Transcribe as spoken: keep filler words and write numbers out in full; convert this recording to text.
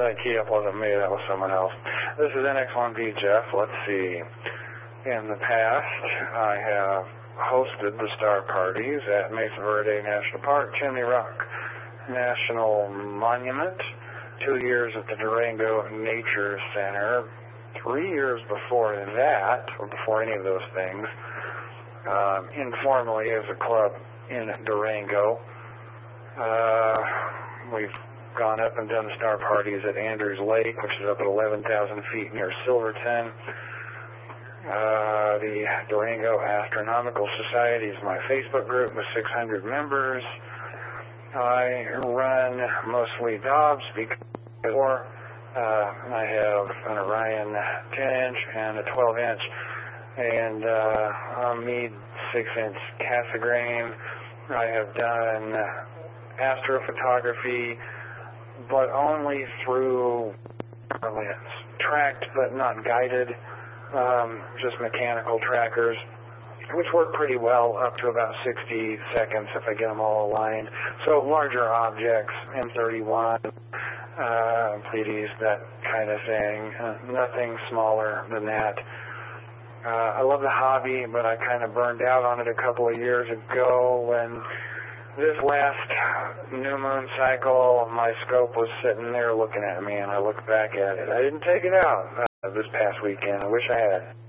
that key up wasn't me, that was someone else. This is N X one V Jeff. Let's see. In the past, I have hosted the Star Parties at Mesa Verde National Park, Chimney Rock National Monument, two years at the Durango Nature Center, three years before that, or before any of those things, um, informally as a club in Durango. Uh, we've gone up and done the Star Parties at Andrews Lake, which is up at eleven thousand feet near Silverton. Uh, the Durango Astronomical Society is my Facebook group with six hundred members. I run mostly Dobbs because or, uh, I have an Orion ten inch and a twelve inch and uh, a Meade six inch Cassegrain. I have done astrophotography, but only through lens, tracked but not guided. Um, just mechanical trackers, which work pretty well up to about sixty seconds if I get them all aligned. So larger objects, M thirty-one, uh, Pleiades, that kind of thing. Uh, nothing smaller than that. Uh, I love the hobby, but I kind of burned out on it a couple of years ago when this last new moon cycle, my scope was sitting there looking at me, and I looked back at it. I didn't take it out uh, this past weekend. I wish I had.